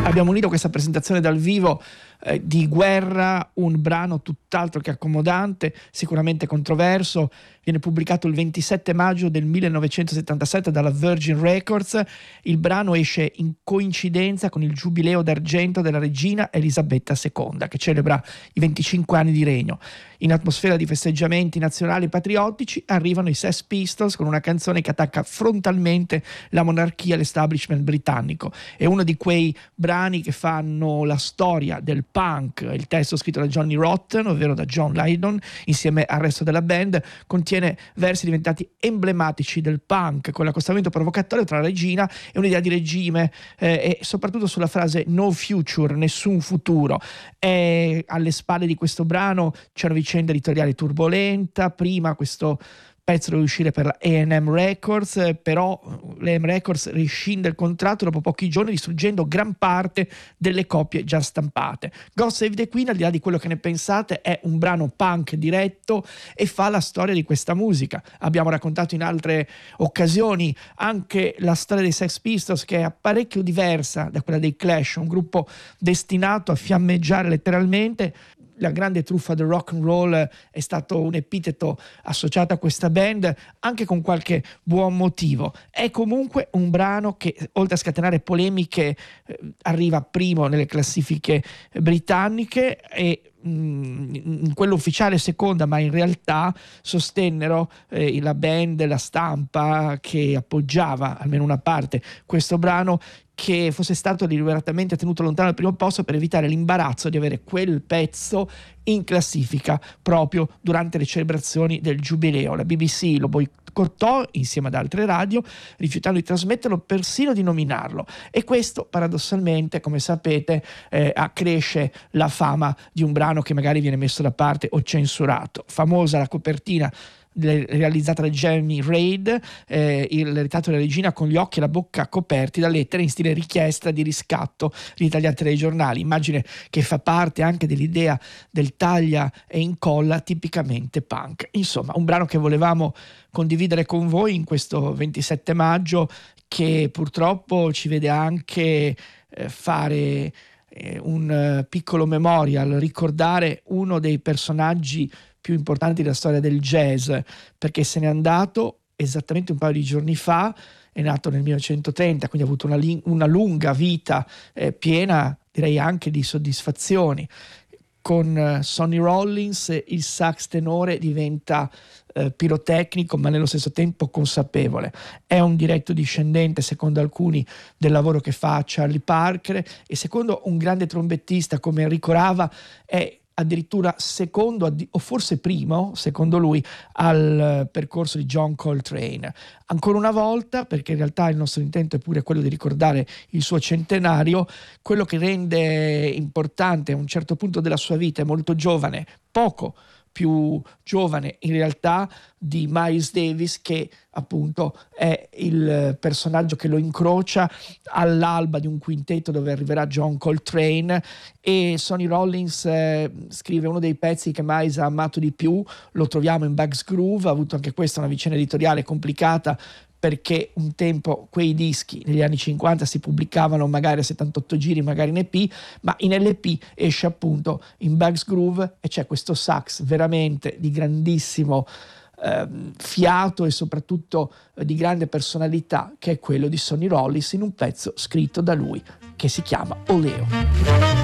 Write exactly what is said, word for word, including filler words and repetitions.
Abbiamo unito questa presentazione dal vivo eh, di Guerra, un brano tutt'altro che accomodante, sicuramente controverso. Viene pubblicato il ventisette maggio del millenovecentosettantasette dalla Virgin Records. Il brano esce in coincidenza con il giubileo d'argento della regina Elisabetta seconda, che celebra i venticinque anni di regno. In atmosfera di festeggiamenti nazionali e patriottici arrivano i Sex Pistols con una canzone che attacca frontalmente la monarchia e l'establishment britannico. È uno di quei brani che fanno la storia del punk. Il testo, scritto da Johnny Rotten, ovvero da John Lydon, insieme al resto della band, contiene versi diventati emblematici del punk, con l'accostamento provocatorio tra la regina e un'idea di regime, eh, e soprattutto sulla frase no future, nessun futuro. E alle spalle di questo brano c'è una vicenda editoriale turbolenta. Prima questo pezzo deve uscire per la A and M Records, però l'A and M Records rescinde il contratto dopo pochi giorni, distruggendo gran parte delle copie già stampate. God Save the Queen, al di là di quello che ne pensate, è un brano punk diretto e fa la storia di questa musica. Abbiamo raccontato in altre occasioni anche la storia dei Sex Pistols, che è parecchio diversa da quella dei Clash, un gruppo destinato a fiammeggiare letteralmente. La grande truffa del rock and roll è stato un epiteto associato a questa band, anche con qualche buon motivo. È comunque un brano che, oltre a scatenare polemiche, eh, arriva primo nelle classifiche britanniche e mh, in quello ufficiale seconda, ma in realtà sostennero eh, la band, la stampa che appoggiava almeno una parte questo brano, che fosse stato deliberatamente tenuto lontano dal primo posto per evitare l'imbarazzo di avere quel pezzo in classifica proprio durante le celebrazioni del giubileo. La B B C lo boicottò insieme ad altre radio, rifiutando di trasmetterlo, persino di nominarlo, e questo paradossalmente, come sapete, eh, accresce la fama di un brano che magari viene messo da parte o censurato. Famosa la copertina realizzata da Jamie Reid, eh, il ritratto della regina con gli occhi e la bocca coperti da lettere in stile richiesta di riscatto ritagliate dai giornali, immagine che fa parte anche dell'idea del taglia e incolla tipicamente punk. Insomma, un brano che volevamo condividere con voi in questo ventisette maggio, che purtroppo ci vede anche eh, fare eh, un uh, piccolo memorial, ricordare uno dei personaggi più importanti della storia del jazz, perché se n'è andato esattamente un paio di giorni fa. È nato nel millenovecentotrenta, quindi ha avuto una, una lunga vita eh, piena, direi anche di soddisfazioni. Con uh, Sonny Rollins il sax tenore diventa uh, pirotecnico, ma nello stesso tempo consapevole. È un diretto discendente, secondo alcuni, del lavoro che fa Charlie Parker, e secondo un grande trombettista come Enrico Rava è addirittura secondo o forse primo, secondo lui, al percorso di John Coltrane. Ancora una volta, perché in realtà il nostro intento è pure quello di ricordare il suo centenario, quello che rende importante a un certo punto della sua vita, è molto giovane, poco più giovane in realtà di Miles Davis, che appunto è il personaggio che lo incrocia all'alba di un quintetto dove arriverà John Coltrane. E Sonny Rollins eh, scrive uno dei pezzi che Miles ha amato di più, lo troviamo in Bugs Groove. Ha avuto anche questa una vicenda editoriale complicata, perché un tempo quei dischi negli anni cinquanta si pubblicavano magari a settantotto giri, magari in E P, ma in L P esce appunto in Bugs Groove e c'è questo sax veramente di grandissimo eh, fiato e soprattutto eh, di grande personalità, che è quello di Sonny Rollins, in un pezzo scritto da lui che si chiama Oleo.